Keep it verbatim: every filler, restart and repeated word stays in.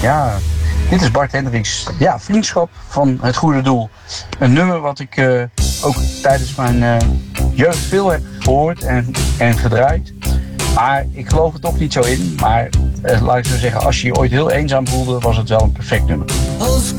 Ja, dit is Bart Hendricks. Ja, Vriendschap van het Goede Doel. Een nummer wat ik uh, ook tijdens mijn uh, jeugd veel heb gehoord en, en gedraaid. Maar ik geloof er toch niet zo in. Maar uh, laat ik zo zeggen, als je je ooit heel eenzaam voelde, was het wel een perfect nummer.